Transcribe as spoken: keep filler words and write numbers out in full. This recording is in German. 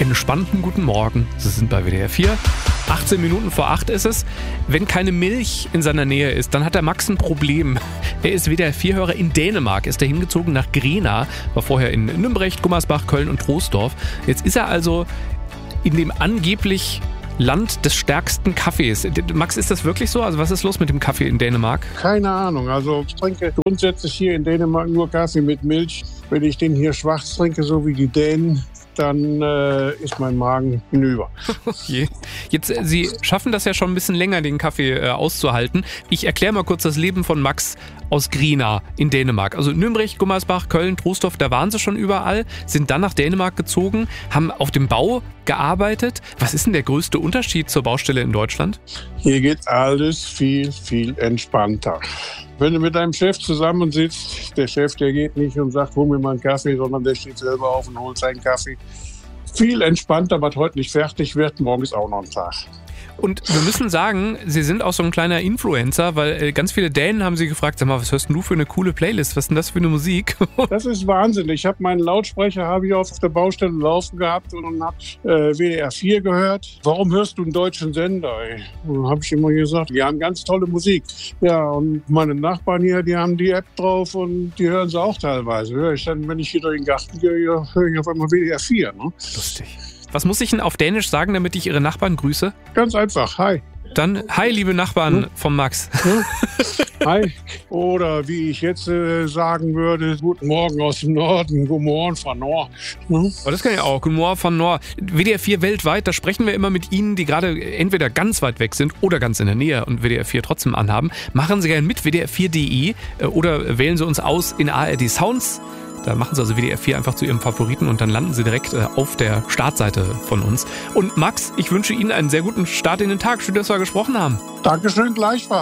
entspannten guten Morgen. Sie sind bei W D R vier. achtzehn Minuten vor acht ist es. Wenn keine Milch in seiner Nähe ist, dann hat der Max ein Problem. Er ist W D R vier-Hörer in Dänemark, ist er hingezogen nach Grena, war vorher in Nümbrecht, Gummersbach, Köln und Troisdorf. Jetzt ist er also in dem angeblich Land des stärksten Kaffees. Max, ist das wirklich so? Also was ist los mit dem Kaffee in Dänemark? Keine Ahnung. Also ich trinke grundsätzlich hier in Dänemark nur Kaffee mit Milch. Wenn ich den hier schwarz trinke, so wie die Dänen, dann äh, ist mein Magen hinüber. Okay. Jetzt, äh, Sie schaffen das ja schon ein bisschen länger, den Kaffee äh, auszuhalten. Ich erkläre mal kurz das Leben von Max aus Grena in Dänemark. Also Nümbrecht, Gummersbach, Köln, Troisdorf, da waren sie schon überall, sind dann nach Dänemark gezogen, haben auf dem Bau gearbeitet. Was ist denn der größte Unterschied zur Baustelle in Deutschland? Hier geht alles viel, viel entspannter. Wenn du mit deinem Chef zusammensitzt, der Chef, der geht nicht und sagt, hol mir mal einen Kaffee, sondern der steht selber auf und holt seinen Kaffee. Viel entspannter, was heute nicht fertig wird, morgen ist auch noch ein Tag. Und wir müssen sagen, Sie sind auch so ein kleiner Influencer, weil ganz viele Dänen haben Sie gefragt, sag mal, was hörst denn du für eine coole Playlist? Was ist denn das für eine Musik? Das ist Wahnsinn. Ich habe meinen Lautsprecher habe ich auf der Baustelle laufen gehabt und habe äh, W D R vier gehört. Warum hörst du einen deutschen Sender? Und habe ich immer gesagt, die haben ganz tolle Musik. Ja, und meine Nachbarn hier, die haben die App drauf und die hören sie auch teilweise. Hör ich dann, wenn ich hier durch den Garten gehe, höre ich auf einmal W D R vier. Ne? Lustig. Was muss ich denn auf Dänisch sagen, damit ich Ihre Nachbarn grüße? Ganz einfach, hi. Dann, hi, liebe Nachbarn hm? vom Max. Hm? Hi. Oder wie ich jetzt äh, sagen würde, guten Morgen aus dem Norden, guten Morgen von Nord. Hm? Oh, das kann ich auch, guten Morgen von Nord. W D R vier weltweit, da sprechen wir immer mit Ihnen, die gerade entweder ganz weit weg sind oder ganz in der Nähe und W D R vier trotzdem anhaben. Machen Sie gerne mit W D R vier punkt de äh, oder wählen Sie uns aus in A R D Sounds. Da machen Sie also W D R vier einfach zu Ihrem Favoriten und dann landen Sie direkt äh, auf der Startseite von uns. Und Max, ich wünsche Ihnen einen sehr guten Start in den Tag. Schön, dass wir gesprochen haben. Dankeschön, gleichfalls.